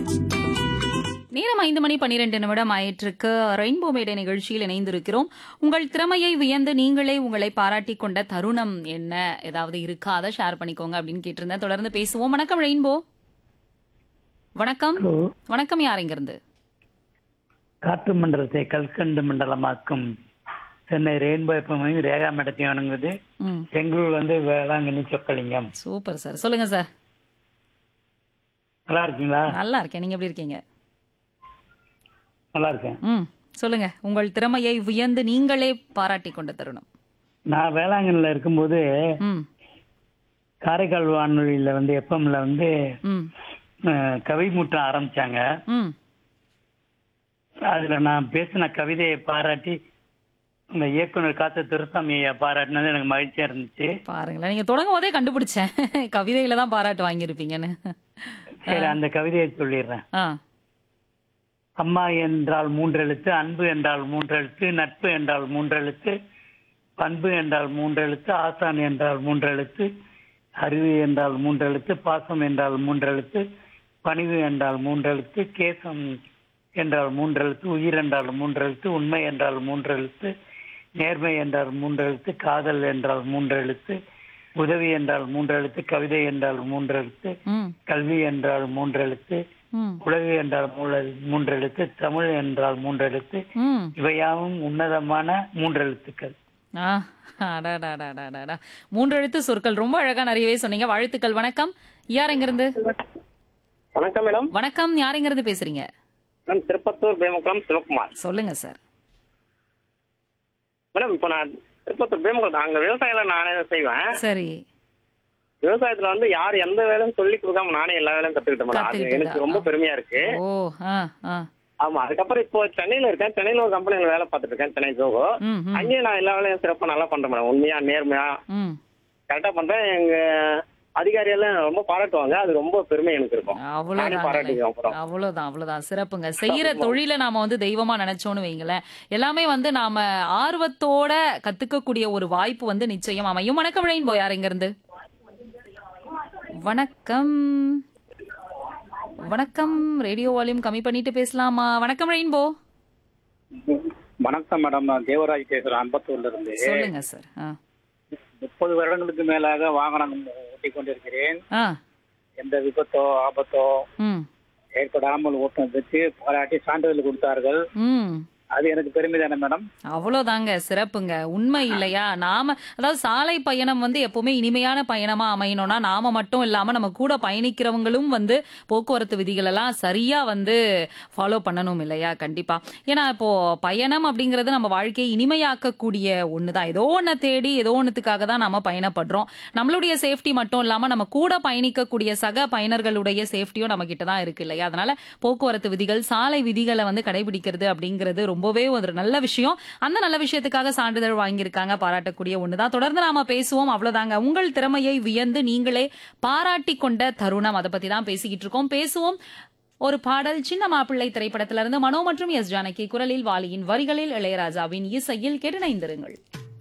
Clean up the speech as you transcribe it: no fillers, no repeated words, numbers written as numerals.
நேரம் 5:12 ஆயிற்றுக்கு. ரெயின்போ மேடை நிகழ்ச்சியில் இணைந்திருக்கிறோம். உங்கள் திறமையை வியந்து நீங்களே உங்களை பாராட்டிக் கொண்ட தருணம் என்ன ஏதாவது இருக்கா, அதை ஷேர் பண்ணிக்கோங்க அப்படின்னு கேட்டிருந்தேன். தொடர்ந்து பேசுவோம். வணக்கம் ரெயின்போ. வணக்கம். ஹலோ. வணக்கம். யார் இங்கிருந்து? காற்று மண்டலத்தை கல்கண்டு மண்டலமாக்கும் சென்னை ரெயின்போ எப்பவும் ரேகா மேடத்தையும் வணங்குது. ம், பெங்களூர் வந்து வேளாங்கண்ணி சொக்கலிங்கம். Super sir. சொல்லுங்க சார். நல்லா இருக்கீங்களா? நல்லா இருக்கேன். நீங்க எப்படி இருக்கீங்க? நல்லா இருக்கேன். ம், சொல்லுங்க. உங்கள் திறமையை வியந்து நீங்களே பாராட்டிக் கொண்ட தருணம். நான் வேளாங்கண்ணில இருக்கும்போது ம், காரைக்கால் வானொலியில வந்து எஃப்எம்ல வந்து ம், கவி மூட்டம் ஆரம்பிச்சாங்க. ம். அதுல நான் பேசின கவிதையை பாராட்டி இந்த இயக்குனர் காத்த துரசாமி ஐயா பாராட்டினது எனக்கு மகிழ்ச்சியா இருந்துச்சு. பாருங்களேன், நீங்க தொடங்கும் போதே கண்டுபிடிச்சேன் கவிதையில தான் பாராட்டு வாங்கியிருப்பீங்கன்னு. சரி, அந்த கவிதையை சொல்லிடுறேன். ஆ, அம்மா என்றால் மூன்றெழுத்து, அன்பு என்றால் மூன்றெழுத்து, நட்பு என்றால் மூன்றெழுத்து, பண்பு என்றால் மூன்றெழுத்து, ஆசான் என்றால் மூன்றெழுத்து, அறிவு என்றால் மூன்றெழுத்து, பாசம் என்றால் மூன்றெழுத்து, பணிவு என்றால் மூன்றெழுத்து, கேசம் என்றால் மூன்றெழுத்து, உயிர் என்றால் மூன்றெழுத்து, உண்மை என்றால் மூன்றெழுத்து, நேர்மை என்றால் மூன்றெழுத்து, காதல் என்றால் மூன்றெழுத்து, உதவி என்றால் மூன்றெழுத்து, கவிதை என்றால் மூன்றெழுத்து, ம், கல்வி என்றால் மூன்றெழுத்து, ம், உலகு என்றால் மூன்றெழுத்து, தமிழ் என்றால் மூன்றெழுத்து, ம். இவையாவும் உன்னதமான மூன்றெழுத்துக்கள். ஆ, அடடடடடடா. 3 எழுத்து சொற்கள் ரொம்ப அழகா நிறையவே சொன்னீங்க. வாழ்த்துக்கள். வணக்கம். யார் எங்கிருந்து? வணக்கம் மேடம். வணக்கம். யார் எங்கிருந்து பேசுறீங்க? மேடம் திருப்பத்தூர் பேமக்குளம் சிவகுமார். சொல்லுங்க சார். மேடம் இப்போ நான் திருப்பத்தூர் பேமக்குளம் அங்க விவசாயம் நானே தான் செய்வேன். சரி. விவசாயத்துல வந்து யார் எந்த வேலையும் சொல்லி கொடுக்காம நானே எல்லா வேலையும் கத்துக்கிட்டேன் மேடம். அது கத்துக்கிட்டீங்க. எனக்கு ரொம்ப பெருமையா இருக்கு. ஓ, ஆ, ஆ. ஆமா, அதுக்கப்புறம் இப்போ சென்னையில இருக்கேன். சென்னையில ஒரு கம்பெனில வேலை பார்த்துட்டு இருக்கேன், சென்னை ஜோகோ. ம், ம், அங்கேயும் நான் எல்லா வேலையும் சிறப்பா நல்லா பண்றேன் மேடம். உண்மையா நேர்மையா ம். கரெக்டா பண்றேன். எங்க அதிகாரியெல்லாம் ரொம்ப பாராட்டுவாங்க. அது ரொம்ப பெருமை எனக்கு இருக்கும். நானே பாராட்டுவேன். அப்புறம் அவ்வளவுதான். சிறப்புங்க. செய்யற தொழில நாம வந்து தெய்வமா நினைச்சோன்னு வைங்களேன், எல்லாமே வந்து நாம ஆர்வத்தோட கத்துக்கக்கூடிய ஒரு வாய்ப்பு வந்து நிச்சயம் அமையும். வணக்கம் ரெயின்போ. யார் எங்க இருந்து? வணக்கம். வணக்கம். ரேடியோ வால்யூம் கம்மி பண்ணிட்டு பேசலாமா? வணக்கம் ரெயின்போ. வணக்கம் மேடம், நான் தேவராஜ் பேசுறேன் அம்பத்தூர்ல இருந்து. சொல்லுங்க சார். ஆ, 30 வருடங்களுக்கு மேலாக வாகனம் ஓட்டிக் கொண்டிருக்கிறேன். ஆ, எந்த விபத்தோ ஆபத்தோ ம், ஏற்படாமல் ஓட்டுனதுக்கு பாராட்டி சான்றிதழ் கொடுத்தார்கள். ம். அது எனக்கு பெருமை தானே மேடம். அவ்வளவுதாங்க. சிறப்புங்க. உண்மை இல்லையா? நாம அதாவது சாலை பயணம் வந்து எப்பவுமே இனிமையான பயணமா அமையணும்னா நாம மட்டும் இல்லாம நம்ம கூட பயணிக்கிறவங்களும் வந்து போக்குவரத்து விதிகள் எல்லாம் சரியா வந்து ஃபாலோ பண்ணணும் இல்லையா? கண்டிப்பா. ஏன்னா இப்போ பயணம் அப்படிங்கறது நம்ம வாழ்க்கையை இனிமையாக்கக்கூடிய ஒண்ணுதான். ஏதோ ஒண்ண தேடி ஏதோ ஒண்ணுத்துக்காக தான் நாம பயணப்படுறோம். நம்மளுடைய சேஃப்டி மட்டும் இல்லாம நம்ம கூட பயணிக்கக்கூடிய சக பயனர்களுடைய சேஃப்டியும் நம்ம கிட்ட தான் இருக்கு இல்லையா? அதனால போக்குவரத்து விதிகள், சாலை விதிகளை வந்து கடைபிடிக்கிறது அப்படிங்கிறது ரொம்பவே ஒரு நல்ல விஷயம். அந்த நல்ல விஷயத்துக்காக சான்றிதழ் வாங்கியிருக்காங்க. பாராட்டக்கூடிய ஒண்ணுதான். தொடர்ந்து நாம பேசுவோம். அவ்வளவுதாங்க. உங்கள் திறமையை வியந்து நீங்களே பாராட்டி கொண்ட தருணம், அதை பத்தி தான் பேசிக்கிட்டு இருக்கோம். பேசுவோம். ஒரு பாடல் சின்ன மாப்பிள்ளை திரைப்படத்திலிருந்து மனோ மற்றும் எஸ் ஜானகி குரலில், வாலியின் வரிகளில், இளையராஜாவின் இசையில் கேட்டு இணைந்திருங்கள்.